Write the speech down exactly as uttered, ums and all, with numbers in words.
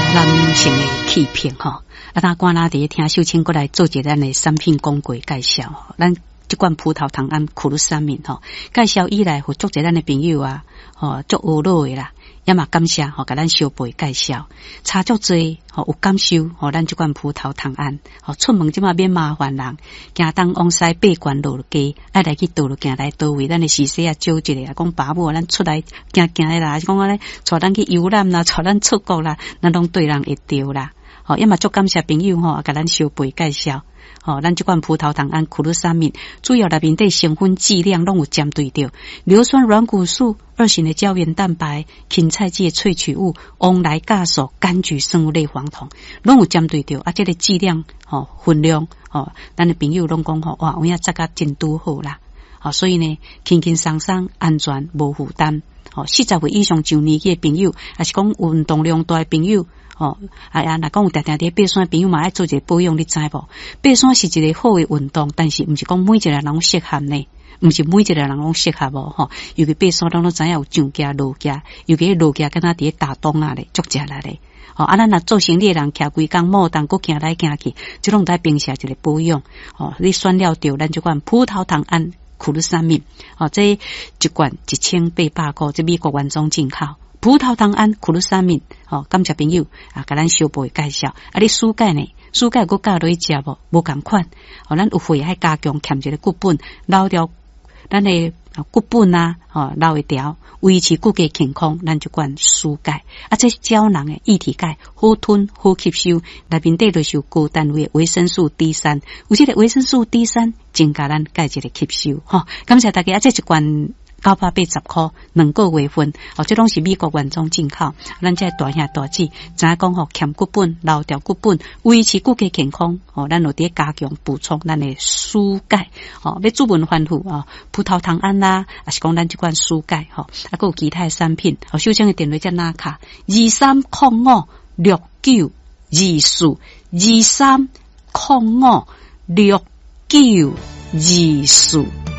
男性的气品吼，啊，当官拉伫听秀清过来做一咱的产品广告介绍，咱这款葡萄糖胺苦鲁三敏吼，介绍以来，互足侪咱的朋友啊，吼足有乐的啦，也嘛感谢吼，甲咱小辈介绍，差足侪吼有感受吼，咱这款葡萄糖胺，吼出门即嘛免麻烦人，行东往西八关路街，爱来去倒路行来倒位，咱的时势啊少一个啊，讲爸母咱出来行行的啦，讲咧带咱去游览啦，带咱出国啦，咱拢对人会着啦，吼也嘛足感谢朋友吼，甲咱小辈介绍。哦，咱这款葡萄糖胺苦鲁三敏，主要内面的成分剂量拢有针对着硫酸软骨素、二型的胶原蛋白、芹菜剂萃取物、翁来酵素、柑橘生物类黄酮，拢有针对着啊，这个剂量哦分量哦，咱的朋友拢讲吼，哇，有影扎甲真拄好啦。哦，所以呢，轻轻松松、安全、无负担。哦，四十岁以上上年纪的朋友，还是讲运动量大的朋友。哦，哎呀，若讲有定定伫爬山的朋友嘛，爱做一个保养，你知无？爬山是一个好的运动，但是毋是讲每一个人拢适合呢，毋是每一个人拢适合无吼。尤其爬山，咱都知影有上架、落架，尤其落架敢若伫打洞啊咧，足食力咧。哦，啊，咱若做生理的人，徛规工莫当，佫行来行去，即拢在平时一个保养。哦，你选了着咱即款葡萄糖胺苦鲁三敏，哦，这一罐一千八百块，这美国原装进口。葡萄糖胺苦鲁三敏，哦，感谢朋友啊，甲咱小辈介绍。啊，你暑假呢？暑假佫加落去食无？无共款。哦，咱有血爱加强，欠一个骨本，留掉咱的骨本啊，哦，留一条，维持骨骼健康。咱就管暑钙啊，这是胶囊的液体钙，好吞好吸收。内面底就是有高单位的维生素 D 三，有这个维生素 D 三，增加咱钙质的吸收。哈、哦，感谢大家啊，这一罐。九百八十块，两个月份，哦，这拢是美国原装进口。咱这大兄大姊，知影讲吼，欠骨本，留掉骨本，维持骨骼健康。哦，咱有伫加强补充咱的蔬钙。哦，要主文丰富啊，葡萄糖胺啦，还是讲咱这款蔬钙。吼、哦，啊，还有其他的产品。哦，首先的电话在哪卡？二三零五六九二四，二三零五六九二四。